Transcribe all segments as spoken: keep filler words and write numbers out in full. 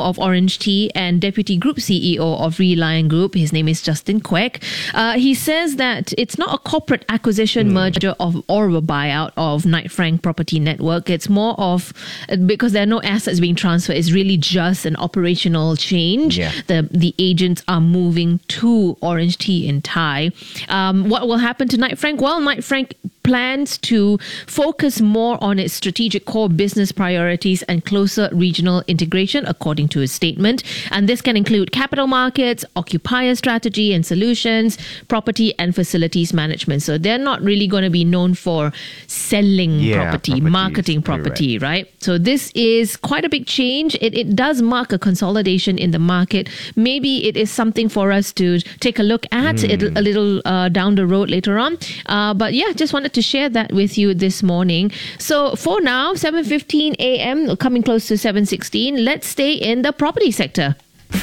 O of Orange Tea and Deputy Group C E O of Reliant Group. His name is Justin Quek. Uh, he says that it's not a corporate acquisition, mm. merger of or a buyout of Knight Frank Property Network. It's more of, because there are no assets being transferred, it's really just an operational change. Yeah. The the agents are moving to Orange Tea in Thai. Um, what will happen to Knight Frank? Well, Knight Frank plans to focus more on its strategic core business priorities and closer regional integration, according to his statement. And this can include capital markets, occupier strategy and solutions, property and facilities management. So they're not really going to be known for selling yeah, property, property marketing property, right. right? So this is quite a big change. It, it does mark a consolidation in the market. Maybe it is something for us to take a look at mm. it a little uh, down the road later on. Uh, but yeah, just wanted to share that with you this morning. So for now, seven fifteen a.m. coming close to seven sixteen, let's stay in the property sector.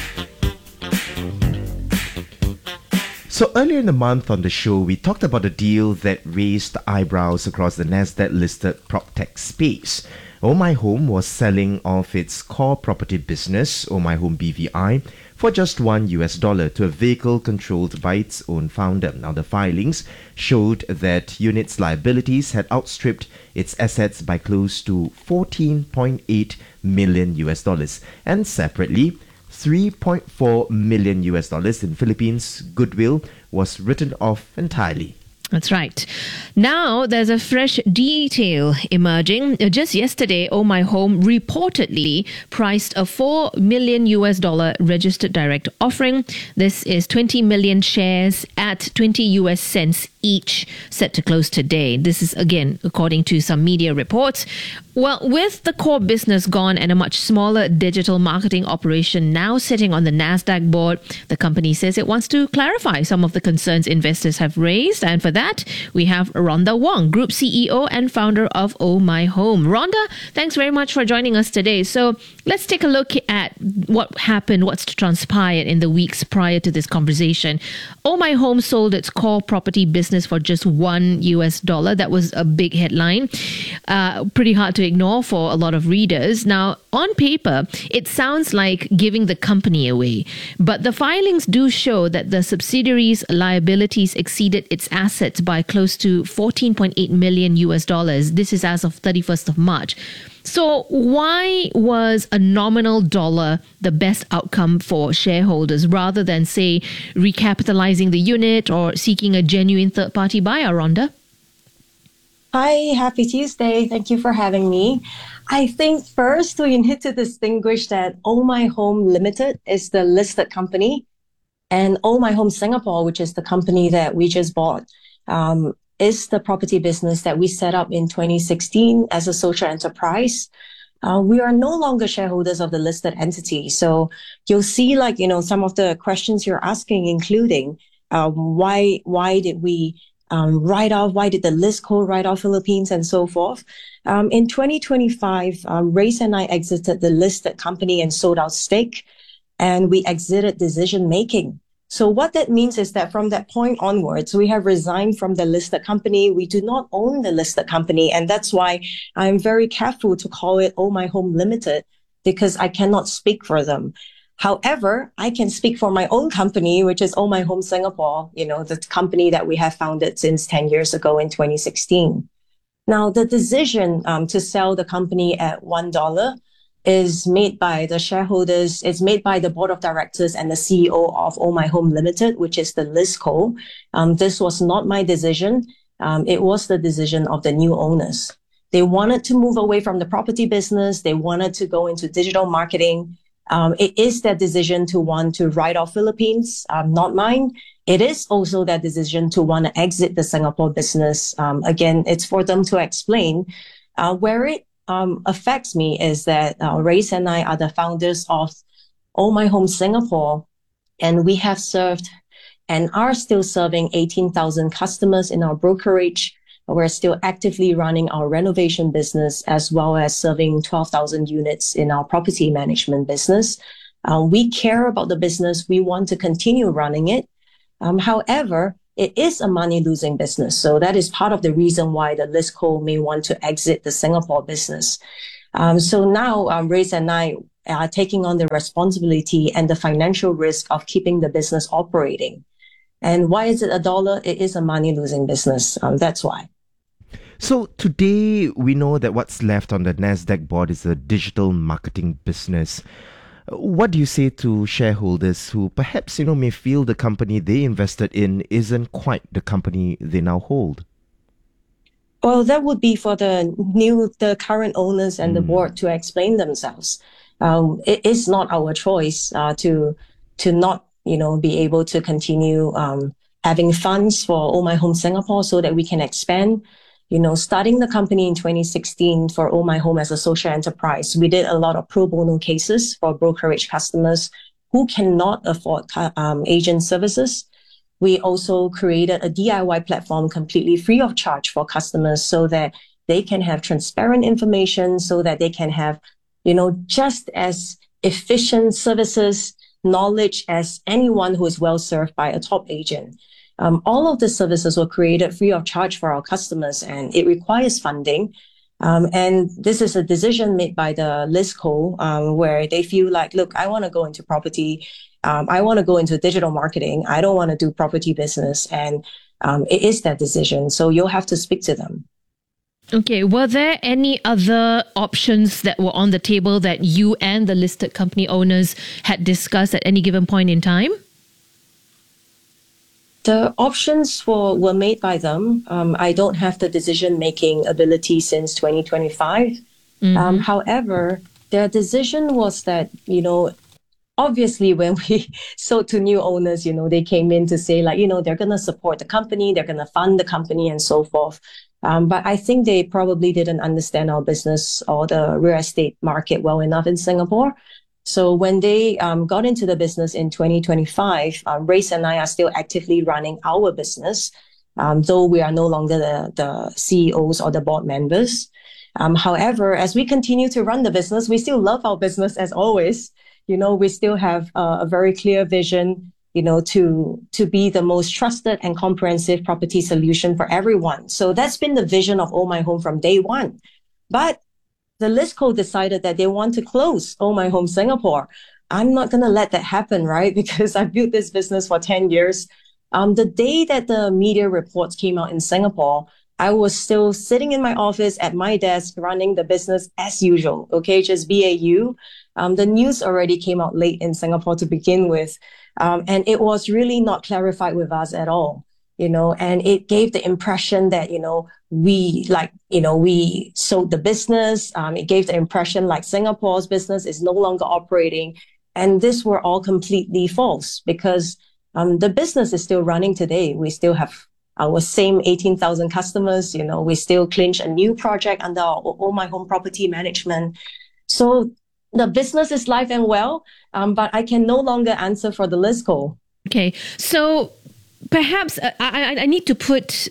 So earlier in the month on the show, we talked about a deal that raised eyebrows across the Nasdaq-listed PropTech space. Oh My Home was selling off its core property business, Oh My Home B V I, for just one U S dollar to a vehicle controlled by its own founder. Now, the filings showed that unit's liabilities had outstripped its assets by close to fourteen point eight million U S dollars, and separately, three point four million U S dollars in Philippines goodwill was written off entirely. That's right. Now there's a fresh detail emerging. Just yesterday, Oh My Home reportedly priced a four million U S dollar registered direct offering. This is twenty million shares at twenty U S cents each, set to close today. This is again according to some media reports. Well, with the core business gone and a much smaller digital marketing operation now sitting on the Nasdaq board, the company says it wants to clarify some of the concerns investors have raised. And for that, we have Rhonda Wong, Group C E O and founder of Oh My Home. Rhonda, thanks very much for joining us today. So let's take a look at what happened, what's transpired in the weeks prior to this conversation. Oh My Home sold its core property business for just one U S dollar. That was a big headline. Uh, pretty hard to ignore for a lot of readers. Now, on paper, it sounds like giving the company away, but the filings do show that the subsidiary's liabilities exceeded its assets by close to fourteen point eight million U S dollars. This is as of thirty-first of March. So why was a nominal dollar the best outcome for shareholders rather than, say, recapitalizing the unit or seeking a genuine third-party buyer, Rhonda? Hi, happy Tuesday. Thank you for having me. I think first we need to distinguish that Oh My Home Limited is the listed company, and Oh My Home Singapore, which is the company that we just bought, um, is the property business that we set up in twenty sixteen as a social enterprise. Uh, we are no longer shareholders of the listed entity. So you'll see, like, you know, some of the questions you're asking, including um, why, why did we Um, write off, why did the list co write off Philippines and so forth. Um, in twenty twenty-five, um, Race and I exited the listed company and sold our stake, and we exited decision making. So what that means is that from that point onwards, we have resigned from the listed company. We do not own the listed company. And that's why I'm very careful to call it Oh My Home Limited, because I cannot speak for them. However, I can speak for my own company, which is Oh My Home Singapore, you know, the company that we have founded since ten years ago in twenty sixteen. Now, the decision um, to sell the company at one dollar is made by the shareholders. It's made by the board of directors and the C E O of Oh My Home Limited, which is the listco. Um, this was not my decision. Um, it was the decision of the new owners. They wanted to move away from the property business. They wanted to go into digital marketing. Um, it is their decision to want to write off Philippines, um, not mine. It is also their decision to want to exit the Singapore business. Um, again, it's for them to explain. Uh, where it um, affects me is that uh, Race and I are the founders of Oh My Home Singapore, and we have served and are still serving eighteen thousand customers in our brokerage. We're still actively running our renovation business, as well as serving twelve thousand units in our property management business. Uh, we care about the business. We want to continue running it. Um, however, it is a money-losing business. So that is part of the reason why the listco may want to exit the Singapore business. Um, so now um, Race and I uh, taking on the responsibility and the financial risk of keeping the business operating. And why is it a dollar? It is a money-losing business. Um, that's why. So today we know that what's left on the Nasdaq board is a digital marketing business. What do you say to shareholders who perhaps, you know, may feel the company they invested in isn't quite the company they now hold? Well, that would be for the new, the current owners and the board to explain themselves. Um, it is not our choice uh, to to not, you know, be able to continue um, having funds for Oh My Home Singapore so that we can expand. You know, starting the company in twenty sixteen for Oh My Home as a social enterprise, we did a lot of pro bono cases for brokerage customers who cannot afford um, agent services. We also created a D I Y platform completely free of charge for customers so that they can have transparent information, so that they can have, you know, just as efficient services, knowledge as anyone who is well served by a top agent. Um, all of the services were created free of charge for our customers, and it requires funding. Um, and this is a decision made by the ListCo, um, where they feel like, look, I want to go into property. Um, I want to go into digital marketing. I don't want to do property business. And um, it is that decision. So you'll have to speak to them. Okay. Were there any other options that were on the table that you and the listed company owners had discussed at any given point in time? The options for, were made by them. Um, I don't have the decision-making ability since twenty twenty-five. Mm-hmm. Um, however, their decision was that, you know, obviously when we sold to new owners, you know, they came in to say like, you know, they're going to support the company, they're going to fund the company and so forth. Um, but I think they probably didn't understand our business or the real estate market well enough in Singapore. So when they um, got into the business in twenty twenty-five, um, Race and I are still actively running our business, um, though we are no longer the, the C E Os or the board members. Um, however, as we continue to run the business, we still love our business as always. You know, we still have uh, a very clear vision, you know, to to be the most trusted and comprehensive property solution for everyone. So that's been the vision of Oh My Home from day one. But the ListCo decided that they want to close Oh My Home Singapore. I'm not going to let that happen, right? Because I've built this business for ten years. Um, the day that the media reports came out in Singapore, I was still sitting in my office at my desk running the business as usual, okay, just B A U. Um, the news already came out late in Singapore to begin with, um, and it was really not clarified with us at all. You know, and it gave the impression that, you know, we like, you know, we sold the business. Um, it gave the impression like Singapore's business is no longer operating. And this were all completely false because um, the business is still running today. We still have our same eighteen thousand customers. You know, we still clinch a new project under our Oh My Home property management. So the business is live and well, um, but I can no longer answer for the ListCo. Okay. So perhaps uh, I, I need to put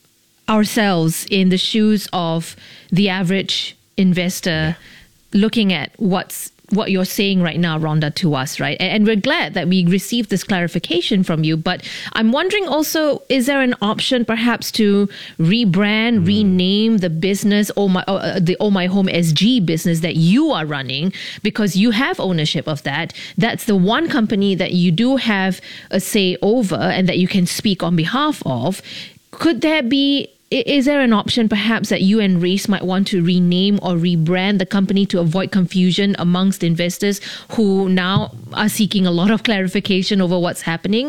ourselves in the shoes of the average investor looking at what's what you're saying right now, Rhonda, to us, right? And, and we're glad that we received this clarification from you. But I'm wondering also, is there an option perhaps to rebrand, mm. rename the business, oh my, uh, the Oh My Home S G business that you are running, because you have ownership of that. That's the one company that you do have a say over and that you can speak on behalf of. Could there be Is there an option perhaps that you and Race might want to rename or rebrand the company to avoid confusion amongst investors who now are seeking a lot of clarification over what's happening?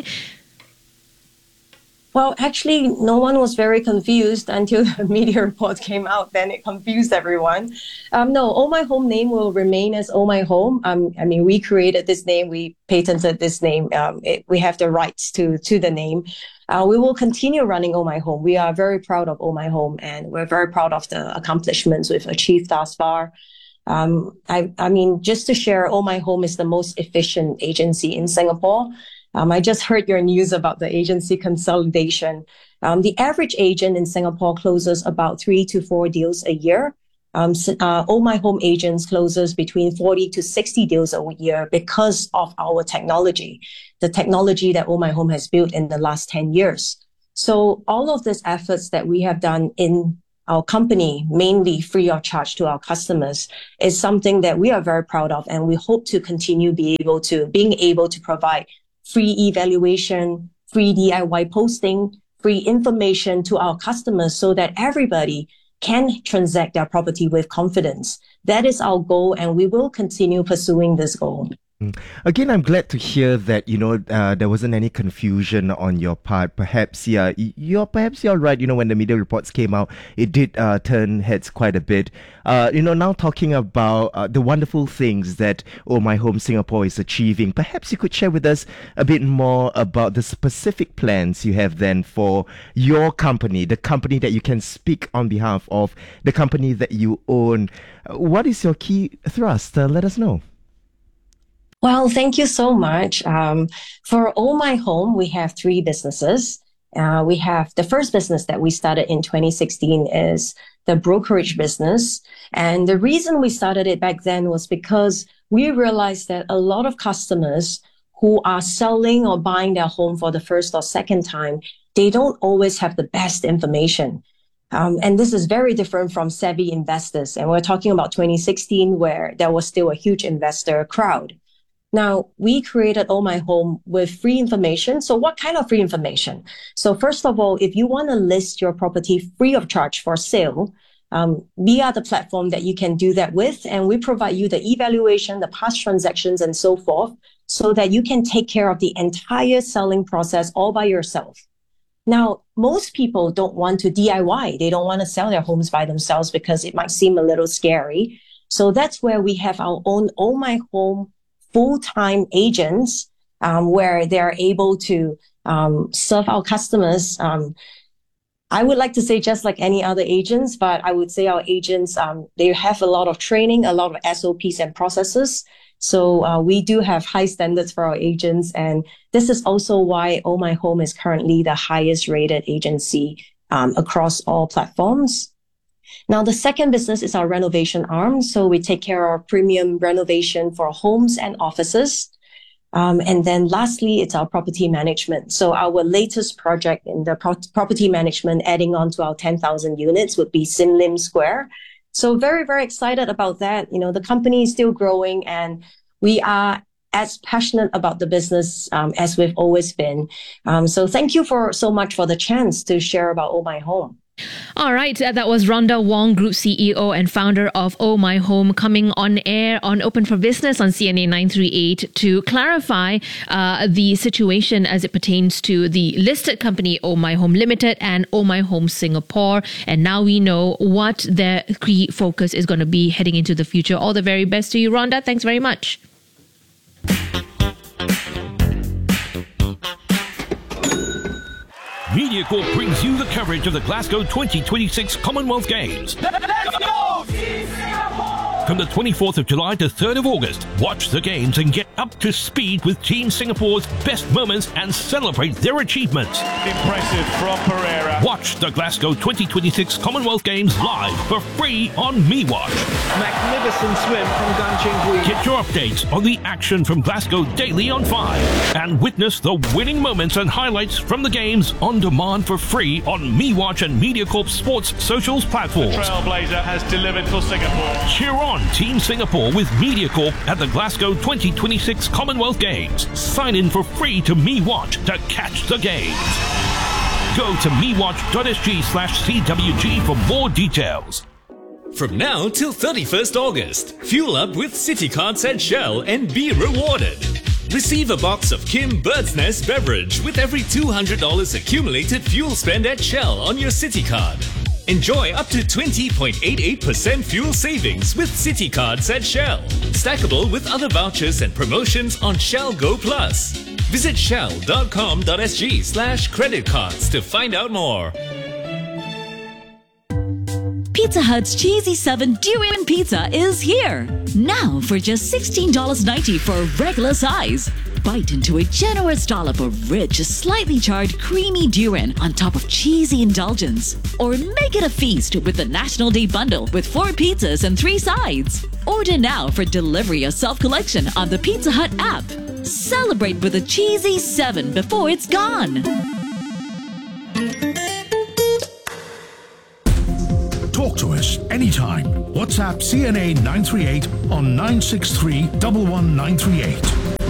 Well, actually, no one was very confused until the media report came out. Then it confused everyone. Um, no, Oh My Home name will remain as Oh My Home. Um, I mean, we created this name. We patented this name. Um, it, we have the rights to, to the name. Uh, we will continue running Oh My Home. We are very proud of Oh My Home, and we're very proud of the accomplishments we've achieved thus far. Um, I, I mean, just to share, Oh My Home is the most efficient agency in Singapore. Um, I just heard your news about the agency consolidation. Um, the average agent in Singapore closes about three to four deals a year. Um, uh, Oh My Home agents closes between forty to sixty deals a year because of our technology, the technology that Oh My Home has built in the last ten years. So all of these efforts that we have done in our company, mainly free of charge to our customers, is something that we are very proud of, and we hope to continue be able to being able to provide free evaluation, free D I Y posting, free information to our customers so that everybody can transact their property with confidence. That is our goal, and we will continue pursuing this goal. Again, I'm glad to hear that, you know, uh, there wasn't any confusion on your part. Perhaps, yeah, you're perhaps you're right. You know, when the media reports came out, it did uh, turn heads quite a bit. Uh, you know, now talking about uh, the wonderful things that Oh My Home Singapore is achieving, perhaps you could share with us a bit more about the specific plans you have then for your company, the company that you can speak on behalf of, the company that you own. What is your key thrust? Uh, let us know. Well, thank you so much. Um, for Oh My Home, we have three businesses. Uh, we have the first business that we started in twenty sixteen is the brokerage business. And the reason we started it back then was because we realized that a lot of customers who are selling or buying their home for the first or second time, they don't always have the best information. Um, and this is very different from savvy investors. And we're talking about twenty sixteen, where there was still a huge investor crowd. Now, we created Oh My Home with free information. So what kind of free information? So first of all, if you want to list your property free of charge for sale, um, we are the platform that you can do that with. And we provide you the evaluation, the past transactions, and so forth, so that you can take care of the entire selling process all by yourself. Now, most people don't want to D I Y. They don't want to sell their homes by themselves because it might seem a little scary. So that's where we have our own Oh My Home full-time agents, um, where they're able to um, serve our customers. Um, I would like to say just like any other agents, but I would say our agents, um, they have a lot of training, a lot of S O Ps and processes. So uh, we do have high standards for our agents. And this is also why Oh My Home is currently the highest rated agency um, across all platforms. Now, the second business is our renovation arm. So we take care of premium renovation for homes and offices. Um, and then lastly, it's our property management. So our latest project in the pro- property management, adding on to our ten thousand units, would be Sim Lim Square. So very, very excited about that. You know, the company is still growing, and we are as passionate about the business um, as we've always been. Um, so thank you for so much for the chance to share about Oh My Home. All right, uh, that was Rhonda Wong, Group C E O and founder of Oh My Home, coming on air on Open for Business on C N A nine thirty-eight to clarify uh, the situation as it pertains to the listed company Oh My Home Limited and Oh My Home Singapore. And now we know what their key focus is going to be heading into the future. All the very best to you, Rhonda. Thanks very much. MediaCorp brings you the coverage of the Glasgow twenty twenty-six Commonwealth Games. Let's go! From the twenty-fourth of July to third of August, watch the games and get up to speed with Team Singapore's best moments and celebrate their achievements. Impressive from Pereira. Watch the Glasgow twenty twenty-six Commonwealth Games live for free on MeWatch. Magnificent swim from Gan Cheng Hui. Get your updates on the action from Glasgow daily on five and witness the winning moments and highlights from the games on demand for free on MeWatch and MediaCorp Sports socials platforms. The Trailblazer has delivered for Singapore. Cheer on Team Singapore with MediaCorp at the Glasgow twenty twenty-six Commonwealth Games. Sign in for free to MeWatch to catch the games. Go to mewatch.sg slash CWG for more details. From now till thirty-first August, fuel up with City Cards at Shell and be rewarded. Receive a box of Kim Bird's Nest beverage with every two hundred dollars accumulated fuel spend at Shell on your City Card. Enjoy up to twenty point eight eight percent fuel savings with City Cards at Shell. Stackable with other vouchers and promotions on Shell Go Plus. Visit shell.com.sg slash credit cards to find out more. Pizza Hut's Cheesy seven Durian Pizza is here. Now for just sixteen dollars ninety for a regular size. Bite into a generous dollop of rich, slightly charred, creamy durian on top of cheesy indulgence. Or make it a feast with the National Day Bundle with four pizzas and three sides. Order now for delivery or self-collection on the Pizza Hut app. Celebrate with a Cheesy seven before it's gone. to us anytime. WhatsApp C N A nine three eight on nine six three one one nine three eight.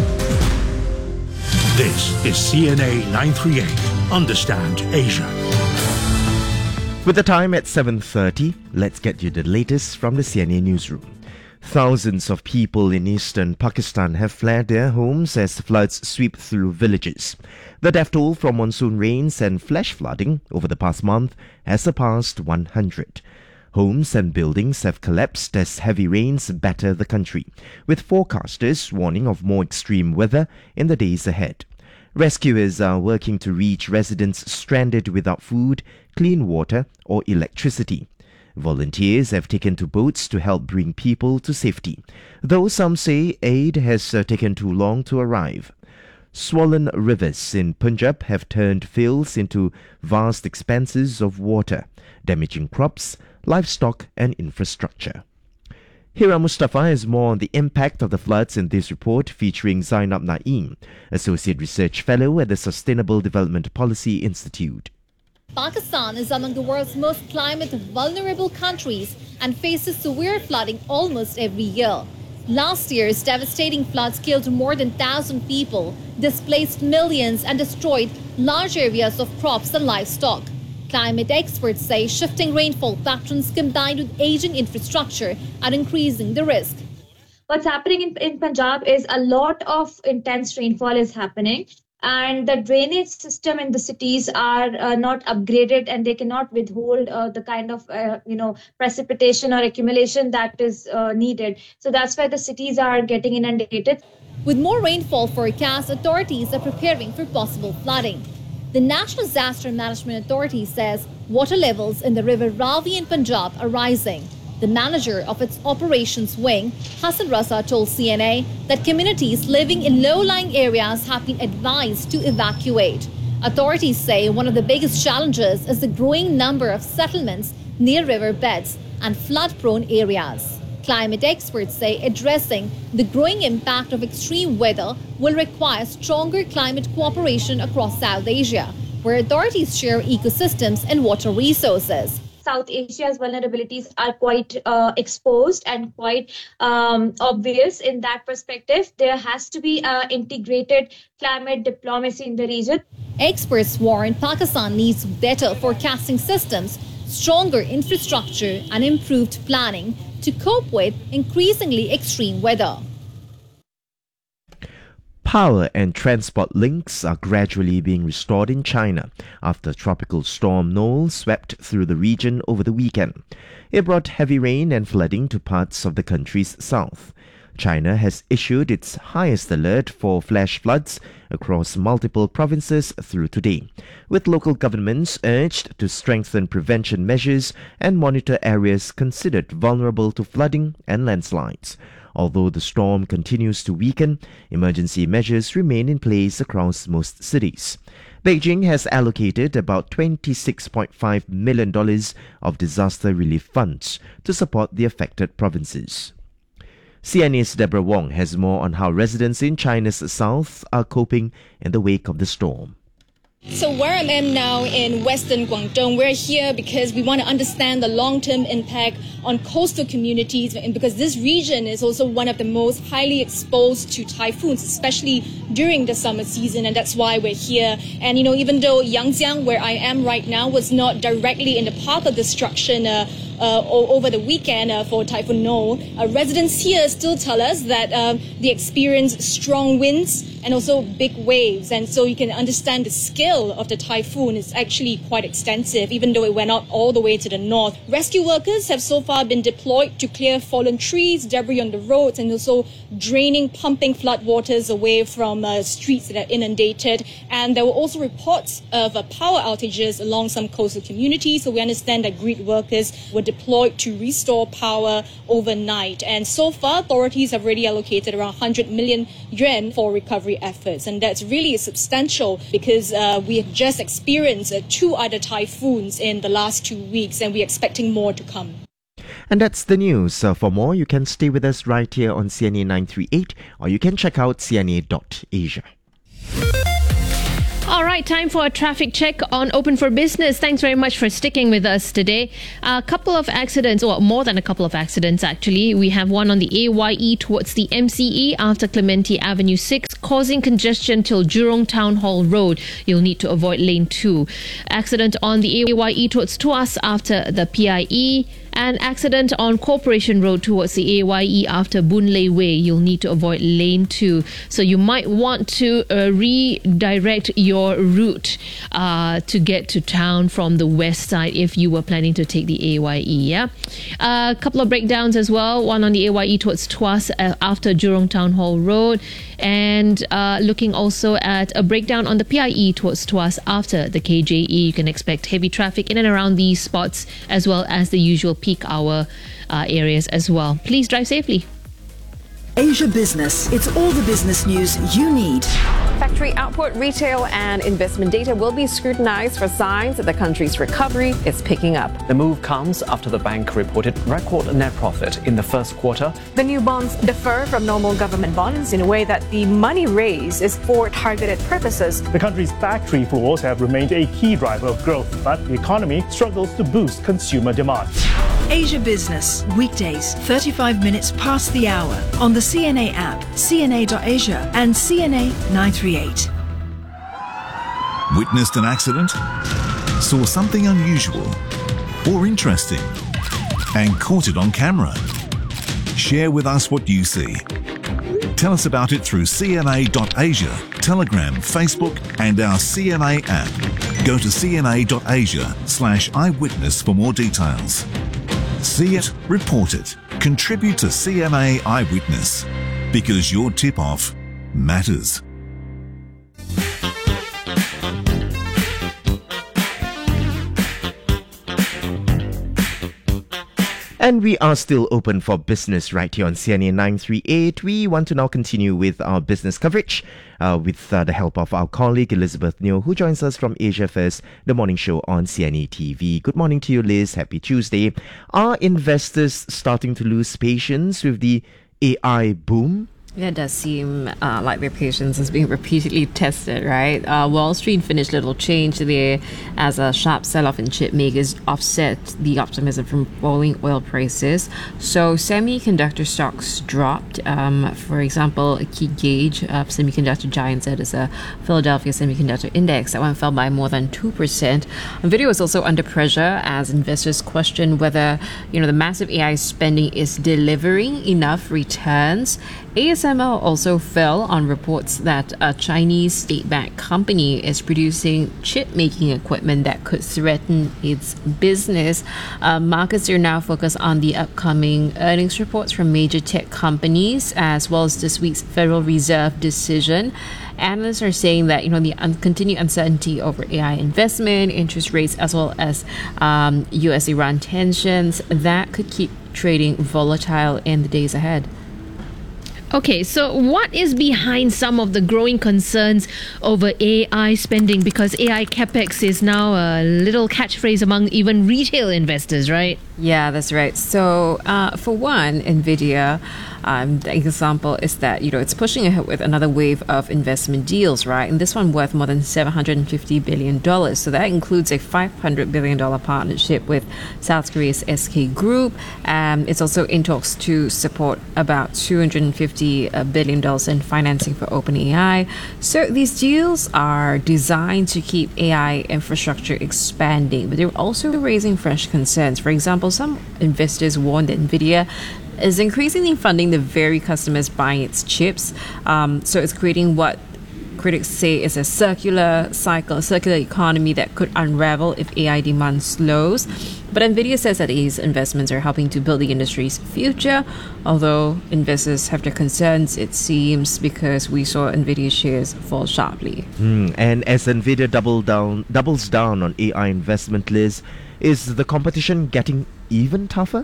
This is C N A nine three eight. Understand Asia. With the time at seven thirty, let's get you the latest from the C N A newsroom. Thousands of people in eastern Pakistan have fled their homes as floods sweep through villages. The death toll from monsoon rains and flash flooding over the past month has surpassed one hundred. Homes and buildings have collapsed as heavy rains batter the country, with forecasters warning of more extreme weather in the days ahead. Rescuers are working to reach residents stranded without food, clean water or electricity. Volunteers have taken to boats to help bring people to safety, though some say aid has uh, taken too long to arrive. Swollen rivers in Punjab have turned fields into vast expanses of water, damaging crops, livestock and infrastructure. Hira Mustafa has more on the impact of the floods in this report, featuring Zainab Naeem, Associate Research Fellow at the Sustainable Development Policy Institute. Pakistan is among the world's most climate vulnerable countries and faces severe flooding almost every year. Last year's devastating floods killed more than one thousand people, displaced millions and destroyed large areas of crops and livestock. Climate experts say shifting rainfall patterns combined with aging infrastructure are increasing the risk. What's happening in, in Punjab is a lot of intense rainfall is happening, and the drainage system in the cities are uh, not upgraded, and they cannot withhold uh, the kind of uh, you know precipitation or accumulation that is uh, needed. So that's why the cities are getting inundated. With more rainfall forecast, authorities are preparing for possible flooding. The National Disaster Management Authority says water levels in the River Ravi in Punjab are rising. The manager of its operations wing, Hassan Raza, told C N A that communities living in low-lying areas have been advised to evacuate. Authorities say one of the biggest challenges is the growing number of settlements near river beds and flood-prone areas. Climate experts say addressing the growing impact of extreme weather will require stronger climate cooperation across South Asia, where authorities share ecosystems and water resources. South Asia's vulnerabilities are quite uh, exposed and quite um, obvious in that perspective. There has to be uh, integrated climate diplomacy in the region. Experts warn Pakistan needs better forecasting systems, stronger infrastructure and improved planning to cope with increasingly extreme weather. Power and transport links are gradually being restored in China after Tropical Storm Noel swept through the region over the weekend. It brought heavy rain and flooding to parts of the country's south. China has issued its highest alert for flash floods across multiple provinces through today, with local governments urged to strengthen prevention measures and monitor areas considered vulnerable to flooding and landslides. Although the storm continues to weaken, emergency measures remain in place across most cities. Beijing has allocated about twenty-six point five million dollars of disaster relief funds to support the affected provinces. C N A's Deborah Wong has more on how residents in China's south are coping in the wake of the storm. So where I am now in Western Guangdong, we're here because we want to understand the long-term impact on coastal communities, and because this region is also one of the most highly exposed to typhoons, especially during the summer season, and that's why we're here. And you know, even though Yangjiang, where I am right now, was not directly in the path of destruction uh, uh, over the weekend uh, for Typhoon Noel, uh, residents here still tell us that uh, they experience strong winds and also big waves, and so you can understand the scale of the typhoon is actually quite extensive, even though it went out all the way to the north. Rescue workers have so far been deployed to clear fallen trees, debris on the roads, and also draining, pumping flood waters away from uh, streets that are inundated. And there were also reports of uh, power outages along some coastal communities, so we understand that grid workers were deployed to restore power overnight. And so far, authorities have already allocated around one hundred million yuan for recovery efforts, and that's really substantial because uh, we have just experienced uh, two other typhoons in the last two weeks, and we're expecting more to come. And that's the news. Uh, for more, you can stay with us right here on C N A nine three eight, or you can check out C N A dot Asia. All right, time for a traffic check on Open for Business. Thanks very much for sticking with us today. A couple of accidents, or more than a couple of accidents actually. We have one on the A Y E towards the M C E after Clementi Avenue six, causing congestion till Jurong Town Hall Road. You'll need to avoid lane two. Accident on the A Y E towards Tuas after the P I E. An accident on Corporation Road towards the A Y E after Boon Lay Way. You'll need to avoid lane two. So you might want to uh, redirect your route uh, to get to town from the west side if you were planning to take the A Y E. Yeah, a couple of breakdowns as well. One on the A Y E towards Tuas uh, after Jurong Town Hall Road, and uh, looking also at a breakdown on the P I E towards Tuas after the K J E. You can expect heavy traffic in and around these spots, as well as the usual peak hour uh, areas as well. Please drive safely. Asia Business. It's all the business news you need. Factory output, retail and investment data will be scrutinized for signs that the country's recovery is picking up. The move comes after the bank reported record net profit in the first quarter. The new bonds differ from normal government bonds in a way that the money raised is for targeted purposes. The country's factory floors have remained a key driver of growth, but the economy struggles to boost consumer demand. Asia Business, weekdays, thirty-five minutes past the hour on the C N A app, C N A dot Asia and C N A nine three eight. Witnessed an accident? Saw something unusual or interesting and caught it on camera? Share with us what you see. Tell us about it through C N A dot Asia, Telegram, Facebook and our C N A app. Go to C N A dot Asia slash eyewitness for more details. See it, report it, contribute to C N A Eyewitness, because your tip-off matters. And we are still open for business right here on C N A nine three eight. We want to now continue with our business coverage uh, with uh, the help of our colleague Elizabeth Neo, who joins us from Asia First, the morning show on C N A T V. Good morning to you, Liz. Happy Tuesday. Are investors starting to lose patience with the A I boom? It does seem uh, like their patience is being repeatedly tested, right? Uh, Wall Street finished little change there as a sharp sell-off in chip makers offset the optimism from falling oil prices. So semiconductor stocks dropped. Um, for example, a key gauge of semiconductor giants, that is a Philadelphia Semiconductor Index, that one fell by more than two percent. Nvidia was also under pressure as investors question whether, you know, the massive A I spending is delivering enough returns. A S M L also fell on reports that a Chinese state-backed company is producing chip-making equipment that could threaten its business. Uh, markets are now focused on the upcoming earnings reports from major tech companies, as well as this week's Federal Reserve decision. Analysts are saying that, you know, the un- continued uncertainty over A I investment, interest rates, as well as um, U S Iran tensions, that could keep trading volatile in the days ahead. Okay, so what is behind some of the growing concerns over A I spending? Because A I capex is now a little catchphrase among even retail investors, right? Yeah, that's right. So, uh, for one, Nvidia, um, the example is that, you know, it's pushing ahead with another wave of investment deals, right? And this one worth more than seven hundred fifty billion dollars. So that includes a five hundred billion dollars partnership with South Korea's S K Group. Um, it's also in talks to support about two hundred fifty billion dollars in financing for OpenAI. So these deals are designed to keep A I infrastructure expanding, but they're also raising fresh concerns. For example, some investors warned that Nvidia is increasingly funding the very customers buying its chips. Um, so it's creating what critics say is a circular cycle, a circular economy that could unravel if A I demand slows. But Nvidia says that these investments are helping to build the industry's future, although investors have their concerns, it seems, because we saw Nvidia shares fall sharply. Mm, and as Nvidia double down, doubles down on A I investment, Liz, is the competition getting even tougher?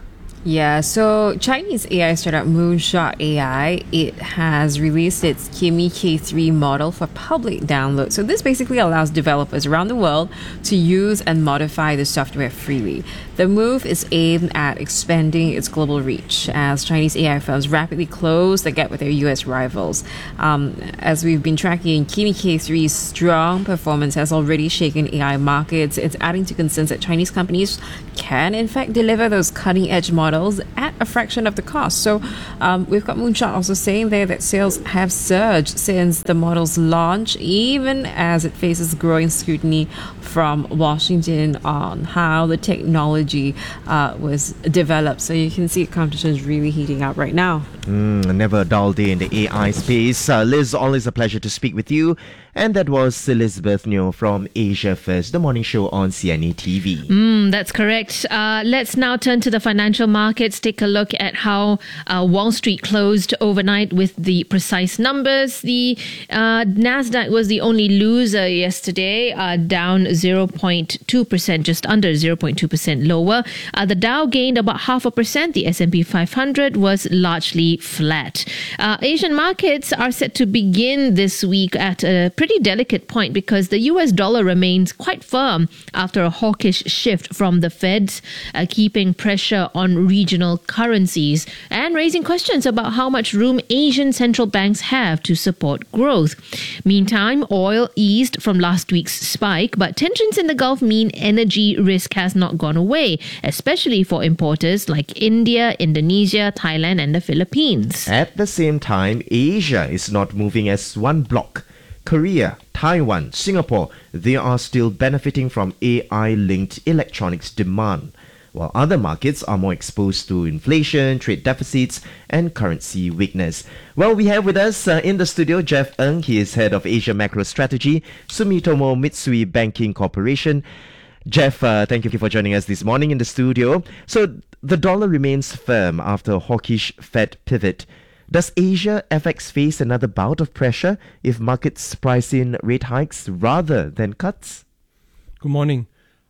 Yeah, so Chinese A I startup Moonshot A I, it has released its Kimi K three model for public download. So this basically allows developers around the world to use and modify the software freely. The move is aimed at expanding its global reach as Chinese A I firms rapidly close the gap with their U S rivals. Um, as we've been tracking, Kimi K three's strong performance has already shaken A I markets. It's adding to concerns that Chinese companies can in fact deliver those cutting-edge models at a fraction of the cost. So um, we've got Moonshot also saying there that sales have surged since the model's launch, even as it faces growing scrutiny from Washington on how the technology uh, was developed. So you can see competition is really heating up right now. Mm, never a dull day in the A I space. Uh, Liz, always a pleasure to speak with you. And that was Elizabeth Nyo from Asia First, the morning show on C N A T V. Mm, that's correct. Uh, let's now turn to the financial markets. Take a look at how uh, Wall Street closed overnight with the precise numbers. The uh, Nasdaq was the only loser yesterday, uh, down zero point two percent, just under zero point two percent lower. Uh, the Dow gained about half a percent. The S and P five hundred was largely flat. Uh, Asian markets are set to begin this week at a pretty delicate point because the U S dollar remains quite firm after a hawkish shift from the Feds, uh, keeping pressure on regional currencies and raising questions about how much room Asian central banks have to support growth. Meantime, oil eased from last week's spike, but tensions in the Gulf mean energy risk has not gone away, especially for importers like India, Indonesia, Thailand, and the Philippines. At the same time, Asia is not moving as one block. Korea, Taiwan, Singapore, they are still benefiting from A I-linked electronics demand, while other markets are more exposed to inflation, trade deficits, and currency weakness. Well, we have with us uh, in the studio Jeff Ng. He is head of Asia Macro Strategy, Sumitomo Mitsui Banking Corporation. Jeff, uh, thank you for joining us this morning in the studio. So, the dollar remains firm after a hawkish Fed pivot. Does Asia F X face another bout of pressure if markets price in rate hikes rather than cuts? Good morning.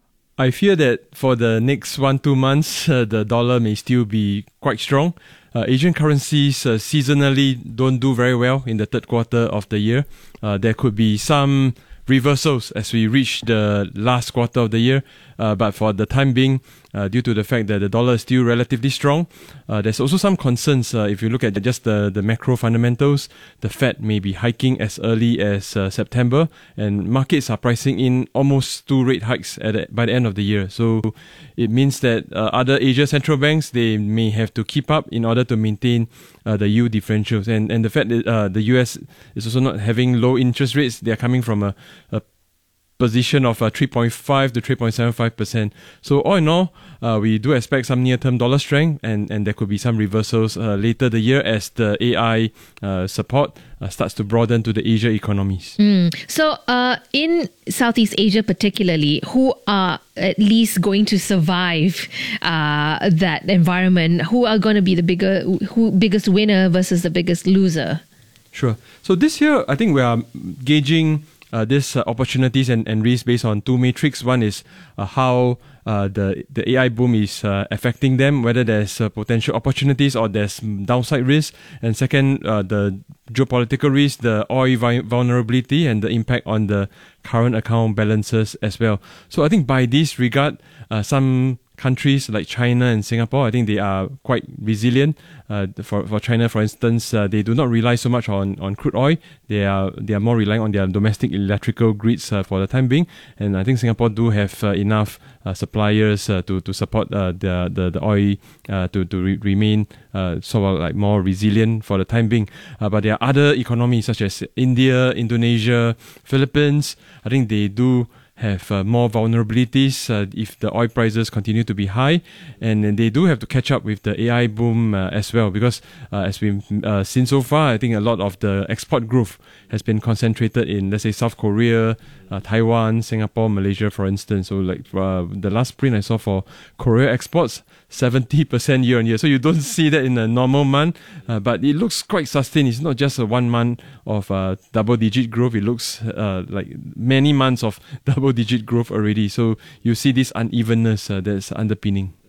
I fear that for the next one, two months, uh, the dollar may still be quite strong. Uh, Asian currencies uh, seasonally don't do very well in the third quarter of the year. Uh, there could be some reversals as we reach the last quarter of the year. Uh, but for the time being, uh, due to the fact that the dollar is still relatively strong, uh, there's also some concerns. Uh, if you look at just the, the macro fundamentals, the Fed may be hiking as early as uh, September, and markets are pricing in almost two rate hikes at the, by the end of the year. So it means that uh, other Asia central banks, they may have to keep up in order to maintain uh, the yield differentials. And, and the Fed, uh, the U S is also not having low interest rates. They are coming from a, a position of uh, three point five to three point seven five percent. So all in all, uh, we do expect some near-term dollar strength, and, and there could be some reversals uh, later the year as the A I uh, support uh, starts to broaden to the Asia economies. Mm. So uh, in Southeast Asia particularly, who are at least going to survive uh, that environment? Who are going to be the bigger, who biggest winner versus the biggest loser? Sure. So this year, I think we are gauging Uh, these uh, opportunities and, and risks based on two metrics. One is uh, how uh, the, the A I boom is uh, affecting them, whether there's uh, potential opportunities or there's downside risk. And second, uh, the geopolitical risk, the oil vi- vulnerability and the impact on the current account balances as well. So I think by this regard, uh, some countries like China and Singapore, I think they are quite resilient. Uh, for for China, for instance, uh, they do not rely so much on, on crude oil. They are they are more relying on their domestic electrical grids uh, for the time being. And I think Singapore do have uh, enough uh, suppliers uh, to to support uh, the, the the oil uh, to to re- remain uh, sort of like more resilient for the time being. Uh, but there are other economies such as India, Indonesia, Philippines. I think they do have uh, more vulnerabilities uh, if the oil prices continue to be high, and, and they do have to catch up with the A I boom uh, as well, because uh, as we've uh, seen so far, I think a lot of the export growth has been concentrated in, let's say, South Korea, uh, Taiwan, Singapore, Malaysia, for instance. So like uh, the last print I saw for Korea exports, seventy percent year on year. So you don't see that in a normal month, uh, but it looks quite sustained. It's not just a one month of uh, double digit growth. It looks uh, like many months of double digit growth already. So you see this unevenness uh, that's underpinning.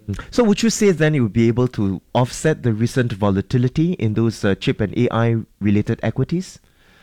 So would you say then it would be able to offset the recent volatility in those uh, chip and A I related equities?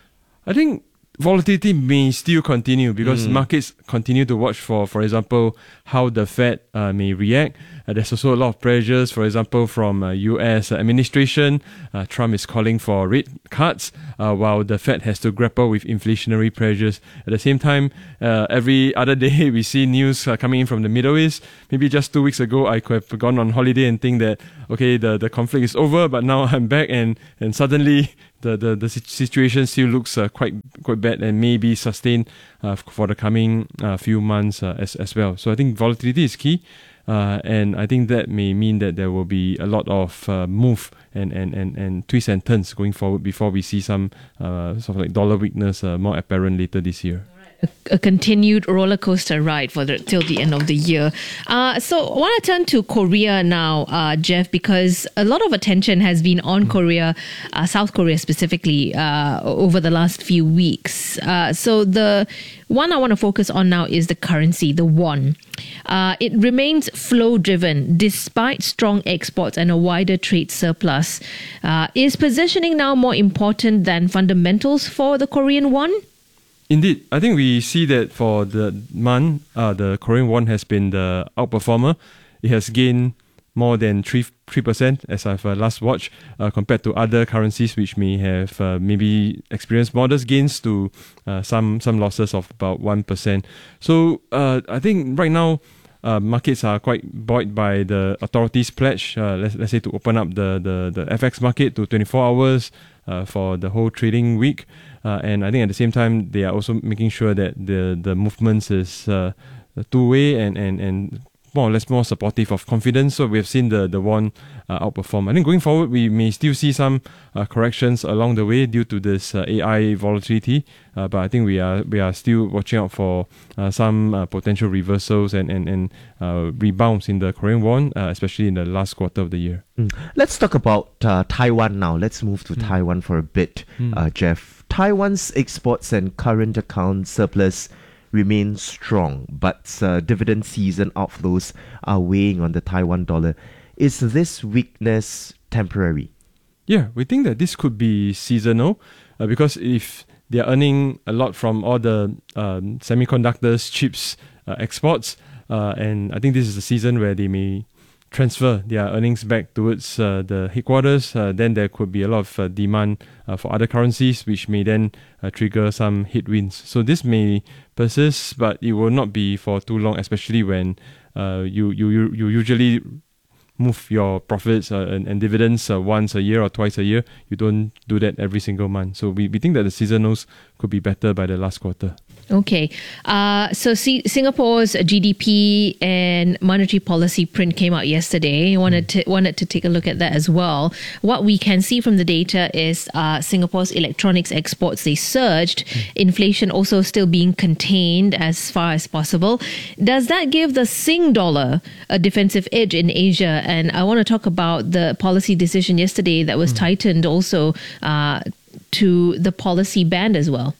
I think volatility may still continue because Mm. markets continue to watch for, for example, how the Fed uh, may react. Uh, there's also a lot of pressures, for example, from uh, U S administration. Uh, Trump is calling for rate cuts, uh, while the Fed has to grapple with inflationary pressures. At the same time, uh, every other day we see news uh, coming in from the Middle East. Maybe just two weeks ago, I could have gone on holiday and think that, okay, the, the conflict is over, but now I'm back and, and suddenly the, the, the situation still looks uh, quite quite bad and may be sustained uh, for the coming uh, few months uh, as, as well. So I think volatility is key. Uh, and I think that may mean that there will be a lot of uh, move and, and, and, and twists and turns going forward before we see some uh, sort of like dollar weakness uh, more apparent later this year. A continued roller coaster ride for the till the end of the year. Uh, so I want to turn to Korea now, uh, Jeff, because a lot of attention has been on Korea, uh, South Korea specifically, uh, over the last few weeks. Uh, so the one I want to focus on now is the currency, the won. Uh, it remains flow-driven despite strong exports and a wider trade surplus. Uh, is positioning now more important than fundamentals for the Korean won? Indeed, I think we see that for the month, uh, the Korean won has been the outperformer. It has gained more than three percent as I've uh, last watched, uh, compared to other currencies which may have uh, maybe experienced modest gains to uh, some some losses of about one percent. So uh, I think right now, Uh, markets are quite buoyed by the authorities' pledge, uh, let's, let's say, to open up the, the, the F X market to twenty-four hours uh, for the whole trading week. Uh, and I think at the same time, they are also making sure that the, the movements is uh, two-way and, and, and more or less more supportive of confidence. So we have seen the, the won uh, outperform. I think going forward, we may still see some uh, corrections along the way due to this uh, A I volatility. Uh, but I think we are we are still watching out for uh, some uh, potential reversals and, and, and uh, rebounds in the Korean won, uh, especially in the last quarter of the year. Mm. Let's talk about uh, Taiwan now. Let's move to mm. Taiwan for a bit, mm. uh, Jeff. Taiwan's exports and current account surplus remain strong, but uh, dividend season outflows are weighing on the Taiwan dollar. Is this weakness temporary? Yeah, we think that this could be seasonal uh, because if they are earning a lot from all the um, semiconductors, chips, uh, exports, uh, and I think this is a season where they may transfer their earnings back towards uh, the headquarters, uh, then there could be a lot of uh, demand uh, for other currencies, which may then uh, trigger some headwinds. So this may persist, but it will not be for too long, especially when uh, you, you, you usually move your profits uh, and, and dividends uh, once a year or twice a year. You don't do that every single month. So we, we think that the seasonals could be better by the last quarter. Okay. Uh, so C- Singapore's G D P and monetary policy print came out yesterday. I wanted to, wanted to take a look at that as well. What we can see from the data is uh, Singapore's electronics exports, they surged. Inflation also still being contained as far as possible. Does that give the Sing dollar a defensive edge in Asia? And I want to talk about the policy decision yesterday that was mm. tightened also uh, to the policy band as well.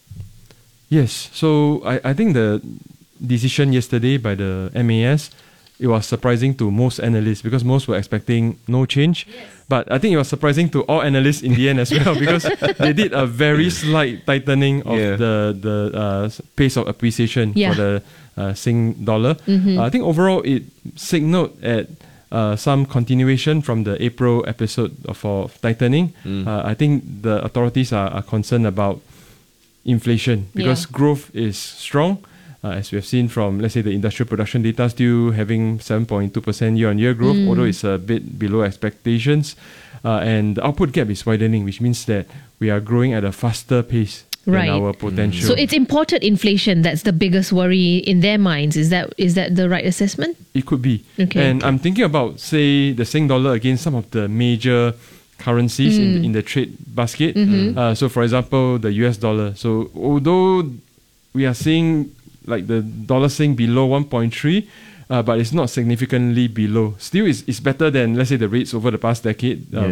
Yes, so I, I think the decision yesterday by the M A S, it was surprising to most analysts because most were expecting no change. Yes. But I think it was surprising to all analysts in the end as well because they did a very slight tightening of yeah. the, the uh, pace of appreciation yeah. for the uh, Sing dollar. Mm-hmm. Uh, I think overall it signaled at Uh, some continuation from the April episode of, of tightening. Mm. Uh, I think the authorities are, are concerned about inflation because yeah. growth is strong. Uh, as we have seen from, let's say, the industrial production data still having seven point two percent year-on-year growth, mm. although it's a bit below expectations. Uh, and the output gap is widening, which means that we are growing at a faster pace right. than our potential. So it's imported inflation that's the biggest worry in their minds. Is that is that the right assessment? It could be. Okay. And I'm thinking about, say, the Sing dollar against some of the major currencies mm. in, the, in the trade basket. Mm-hmm. Uh, so, for example, the U S dollar. So, although we are seeing like the dollar Sing below one point three, uh, but it's not significantly below. Still, it's, it's better than, let's say, the rates over the past decade, uh, yeah. which is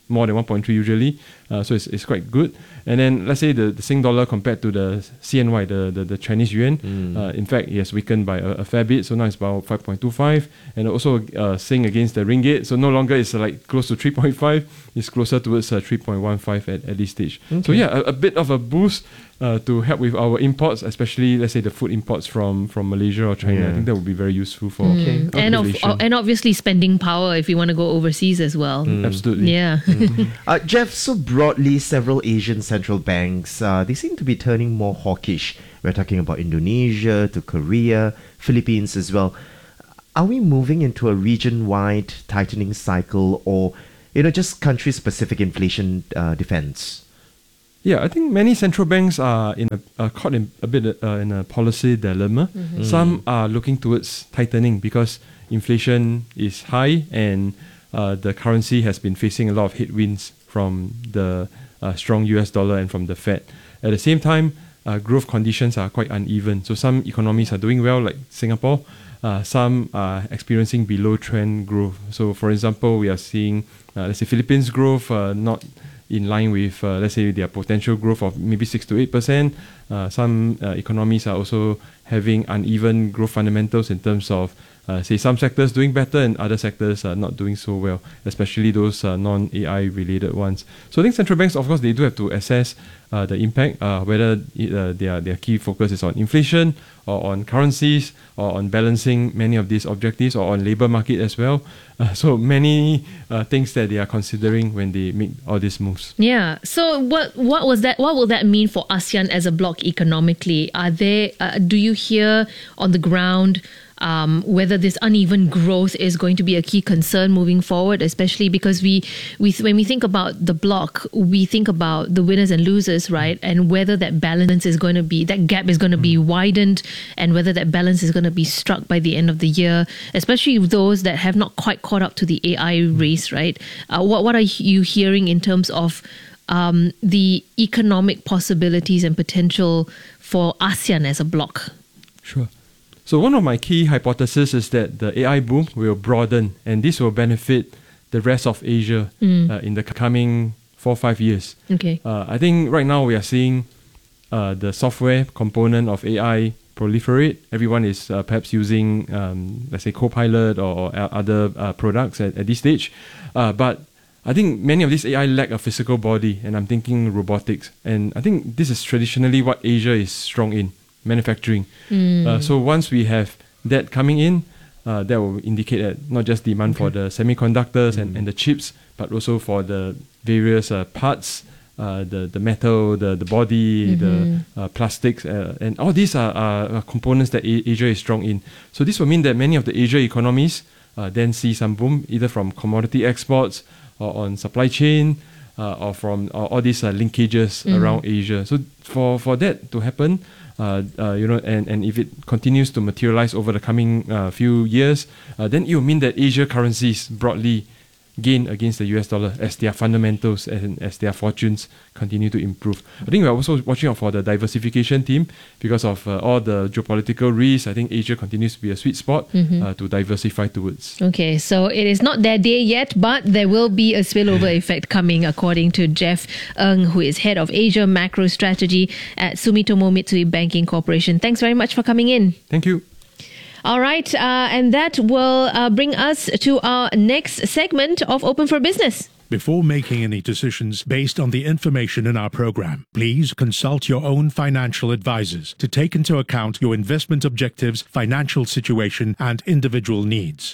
more than one point three usually. Uh, so it's, it's quite good. And then let's say the, the Sing dollar compared to the C N Y, the, the, the Chinese yuan, Mm. uh, in fact, it has weakened by a, a fair bit. So now it's about five point two five. And also uh, Sing against the ringgit. So no longer it's uh, like close to three point five. It's closer towards uh, three point one five at, at this stage. So Okay. yeah, a, a bit of a boost uh, to help with our imports, especially let's say the food imports from, from Malaysia or China. Yeah. I think that would be very useful for Mm. And, of, population. and obviously spending power if you want to go overseas as well. Absolutely. Yeah. Uh, Jeff, so broadly, several Asian central banks, uh, they seem to be turning more hawkish. We're talking about Indonesia to Korea, Philippines as well. Are we moving into a region-wide tightening cycle, or, you know, just country-specific inflation uh, defense? Yeah, I think many central banks are in a, are caught in a bit uh, in a policy dilemma. Mhm. Some are looking towards tightening because inflation is high and uh, the currency has been facing a lot of headwinds from the uh, strong U S dollar and from the Fed. At the same time, uh, growth conditions are quite uneven. So some economies are doing well, like Singapore. Uh, some are experiencing below trend growth. So, for example, we are seeing, uh, let's say, Philippines growth uh, not in line with, uh, let's say, their potential growth of maybe six to eight percent. Uh, some uh, economies are also having uneven growth fundamentals in terms of, uh, say, some sectors doing better and other sectors are not doing so well, especially those uh, non-A I related ones. So I think central banks, of course, they do have to assess uh, the impact, uh, whether it, uh, their, their key focus is on inflation or on currencies or on balancing many of these objectives or on labor market as well. Uh, so many uh, things that they are considering when they make all these moves. Yeah. So what what was that? What will that mean for ASEAN as a bloc economically? Are there? Uh, do you hear on the ground um, whether this uneven growth is going to be a key concern moving forward? Especially because we we when we think about the bloc, we think about the winners and losers, right? And whether that balance is going to be that gap is going to be widened, and whether that balance is going to be struck by the end of the year, especially those that have not quite caught up to the A I race, right? Uh, what what are you hearing in terms of um, the economic possibilities and potential for ASEAN as a bloc? Sure. So one of my key hypotheses is that the A I boom will broaden and this will benefit the rest of Asia Mm. uh, in the coming four or five years. Okay. Uh, I think right now we are seeing uh, the software component of A I proliferate. Everyone is uh, perhaps using, um, let's say, Copilot or, or other uh, products at, at this stage. Uh, but I think many of these A I lack a physical body, and I'm thinking robotics. And I think this is traditionally what Asia is strong in, manufacturing. Mm. Uh, so once we have that coming in, uh, that will indicate that not just demand for the semiconductors and, and the chips, but also for the various uh, parts, uh, the, the metal, the, the body, Mhm. the uh, plastics, uh, and all these are, are, are components that A- Asia is strong in. So this will mean that many of the Asia economies uh, then see some boom, either from commodity exports or on supply chain, uh, or from uh, all these uh, linkages Mhm. around Asia. So for, for that to happen, uh, uh, you know, and, and if it continues to materialize over the coming uh, few years, uh, then it will mean that Asia currencies broadly gain against the U S dollar as their fundamentals and as their fortunes continue to improve. I think we're also watching out for the diversification theme because of uh, all the geopolitical risks. I think Asia continues to be a sweet spot Mhm. uh, to diversify towards. Okay, so it is not their day yet, but there will be a spillover effect coming, according to Jeff Ng, who is head of Asia Macro Strategy at Sumitomo Mitsui Banking Corporation. Thanks very much for coming in. Thank you. All right, uh, and that will uh, bring us to our next segment of Open for Business. Before making any decisions based on the information in our program, please consult your own financial advisors to take into account your investment objectives, financial situation, and individual needs.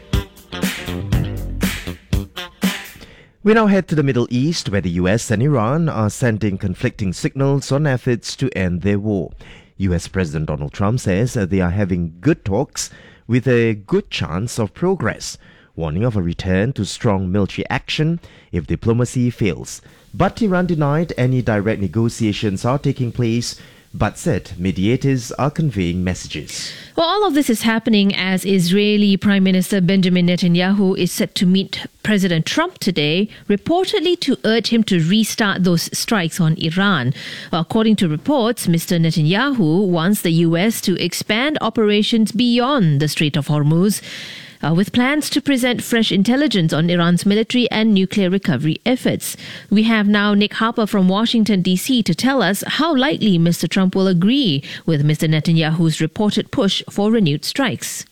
We now head to the Middle East, where the U S and Iran are sending conflicting signals on efforts to end their war. U S President Donald Trump says that they are having good talks with a good chance of progress, warning of a return to strong military action if diplomacy fails. But Iran denied any direct negotiations are taking place, but said mediators are conveying messages. Well, all of this is happening as Israeli Prime Minister Benjamin Netanyahu is set to meet President Trump today, reportedly to urge him to restart those strikes on Iran. Well, according to reports, Mister Netanyahu wants the U S to expand operations beyond the Strait of Hormuz. uh, with plans to present fresh intelligence on Iran's military and nuclear recovery efforts. We have now Nick Harper from Washington, D C to tell us how likely Mister Trump will agree with Mister Netanyahu's reported push for renewed strikes.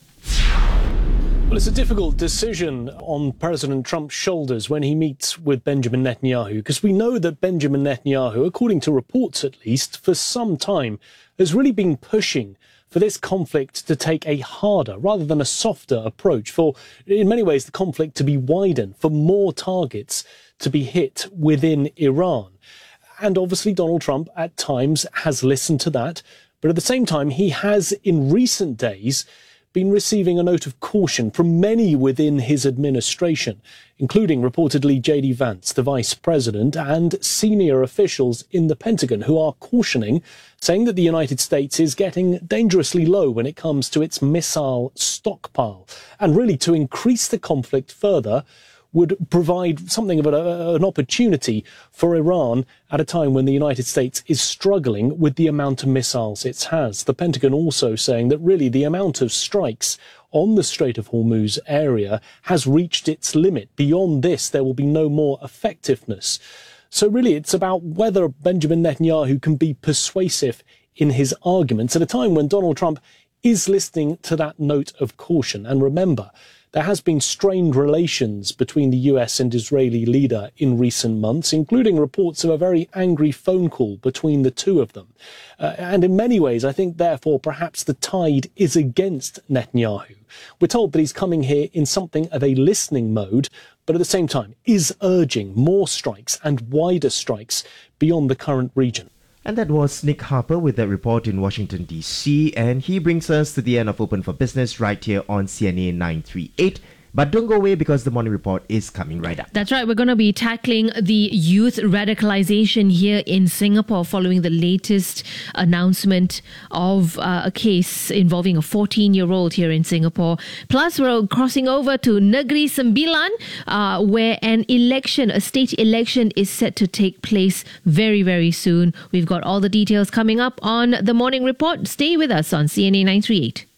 Well, it's a difficult decision on President Trump's shoulders when he meets with Benjamin Netanyahu, because we know that Benjamin Netanyahu, according to reports at least, for some time has really been pushing for this conflict to take a harder rather than a softer approach, for in many ways the conflict to be widened, for more targets to be hit within Iran. And obviously Donald Trump at times has listened to that, but at the same time he has in recent days been receiving a note of caution from many within his administration, including reportedly J D Vance, the vice president, and senior officials in the Pentagon who are cautioning, saying that the United States is getting dangerously low when it comes to its missile stockpile. And really, to increase the conflict further would provide something of a, an opportunity for Iran at a time when the United States is struggling with the amount of missiles it has. The Pentagon also saying that really the amount of strikes on the Strait of Hormuz area has reached its limit. Beyond this, there will be no more effectiveness. So really, it's about whether Benjamin Netanyahu can be persuasive in his arguments at a time when Donald Trump is listening to that note of caution. And remember, there has been strained relations between the U S and Israeli leader in recent months, including reports of a very angry phone call between the two of them. Uh, and in many ways, I think, therefore, perhaps the tide is against Netanyahu. We're told that he's coming here in something of a listening mode, but at the same time is urging more strikes and wider strikes beyond the current region. And that was Nick Harper with that report in Washington, D C. And he brings us to the end of Open for Business right here on C N A nine three eight. But don't go away because the morning report is coming right up. That's right. We're going to be tackling the youth radicalization here in Singapore following the latest announcement of uh, a case involving a fourteen-year-old here in Singapore. Plus, we're crossing over to Negeri Sembilan, uh, where an election, a state election, is set to take place very, very soon. We've got all the details coming up on the morning report. Stay with us on C N A nine three eight.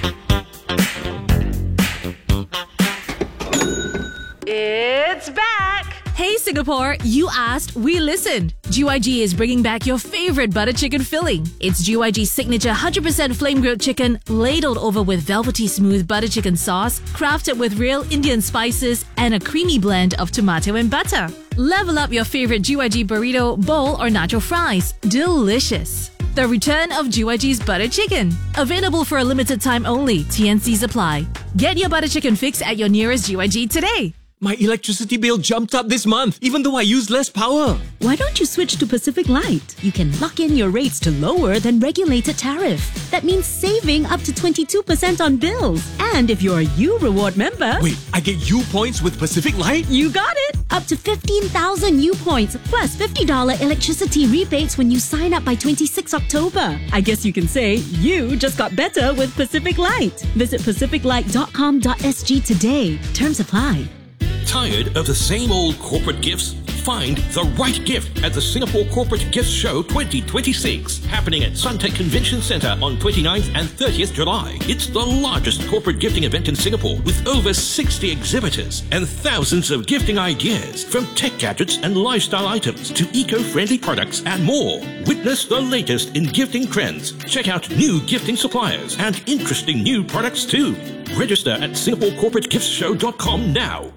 It's back! Hey Singapore, you asked, we listened. G Y G is bringing back your favorite butter chicken filling. It's G Y G's signature one hundred percent flame grilled chicken, ladled over with velvety smooth butter chicken sauce, crafted with real Indian spices and a creamy blend of tomato and butter. Level up your favorite G Y G burrito, bowl or nacho fries. Delicious. The return of G Y G's butter chicken. Available for a limited time only. T N Cs apply. Get your butter chicken fix at your nearest G Y G today. My electricity bill jumped up this month, even though I used less power. Why don't you switch to Pacific Light? You can lock in your rates to lower than regulated tariff. That means saving up to twenty-two percent on bills. And if you're a U Reward member... Wait, I get U points with Pacific Light? You got it! Up to fifteen thousand U points, plus fifty dollars electricity rebates when you sign up by twenty-sixth October. I guess you can say you just got better with Pacific Light. Visit pacific light dot com dot s g today. Terms apply. Tired of the same old corporate gifts? Find the right gift at the Singapore Corporate Gift Show twenty twenty-six, happening at Suntec Convention Centre on twenty-ninth and thirtieth July. It's the largest corporate gifting event in Singapore, with over sixty exhibitors and thousands of gifting ideas, from tech gadgets and lifestyle items to eco-friendly products and more. Witness the latest in gifting trends. Check out new gifting suppliers and interesting new products too. Register at singapore corporate gifts show dot com now.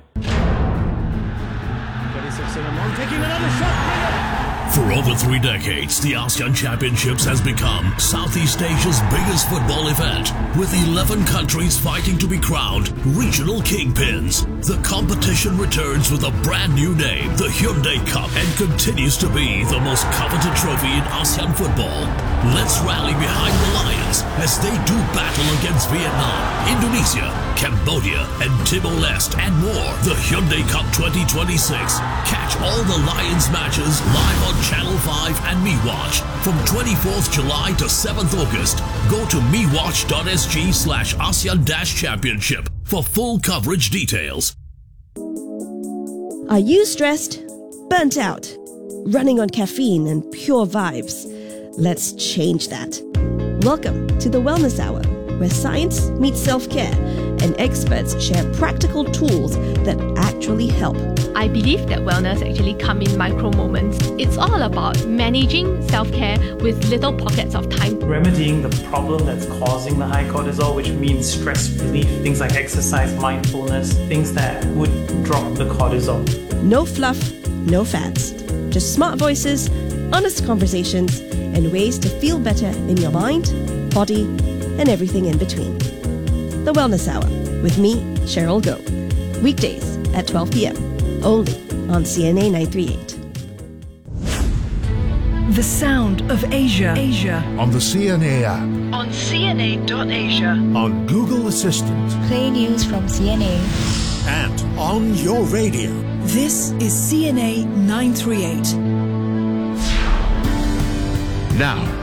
Taking another shot. For over three decades, the ASEAN Championships has become Southeast Asia's biggest football event, with eleven countries fighting to be crowned regional kingpins. The competition returns with a brand new name, the Hyundai Cup, and continues to be the most coveted trophy in ASEAN football. Let's rally behind the Lions as they do battle against Vietnam, Indonesia, Cambodia, and Timor-Leste, and more. The Hyundai Cup twenty twenty-six. Catch all the Lions matches live on Channel five and MeWatch from twenty-fourth July to seventh August. Go to mewatch dot s g slash ASEAN Championship for full coverage details. Are you stressed? Burnt out? Running on caffeine and pure vibes? Let's change that. Welcome to the Wellness Hour, where science meets self-care and experts share practical tools that actually help. I believe that wellness actually comes in micro moments. It's all about managing self-care with little pockets of time. Remedying the problem that's causing the high cortisol, which means stress relief, things like exercise, mindfulness, things that would drop the cortisol. No fluff, no fads. Just smart voices, honest conversations, and ways to feel better in your mind, body, and everything in between. The Wellness Hour with me, Cheryl Goh. Weekdays at twelve p.m. only on C N A nine thirty-eight. The sound of Asia. Asia. On the C N A app. On C N A dot asia. On Google Assistant. Play news from C N A. And on your radio. This is C N A nine thirty-eight. Now,